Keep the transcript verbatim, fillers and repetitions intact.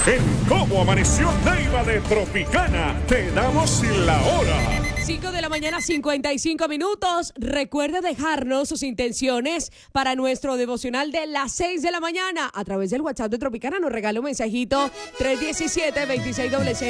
En Cómo Amaneció Neiva de Tropicana, te damos la hora. cinco de la mañana, cincuenta y cinco minutos. Recuerde dejarnos sus intenciones para nuestro devocional de las seis de la mañana. A través del WhatsApp de Tropicana nos regala un mensajito tres uno siete, dos seis cero cero.